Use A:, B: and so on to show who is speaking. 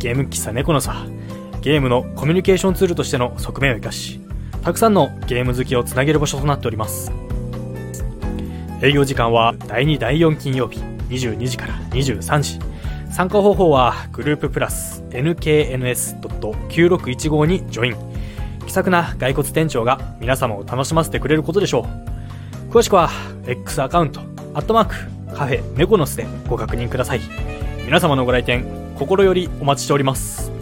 A: ゲーム喫茶ネコノスはゲームのコミュニケーションツールとしての側面を生かし、たくさんのゲーム好きをつなげる場所となっております。営業時間は第2第4金曜日22時から23時。参加方法はグループプラス nkns.9615 にジョイン。気さくな骸骨店長が皆様を楽しませてくれることでしょう。詳しくは X アカウントカフェネコノスでご確認ください。皆様のご来店心よりお待ちしております。